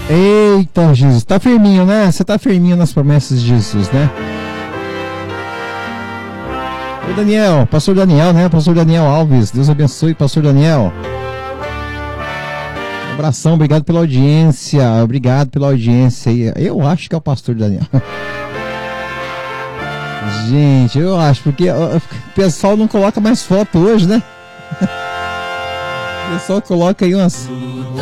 Eita, Jesus, tá firminho, né? Você tá firminho nas promessas de Jesus, né? Oi, Daniel, pastor Daniel, né? Pastor Daniel Alves, Deus abençoe, pastor Daniel. Um abração, obrigado pela audiência, obrigado pela audiência. Eu acho que é o pastor Daniel. Gente, eu acho, porque o pessoal não coloca mais foto hoje, né? O pessoal coloca aí umas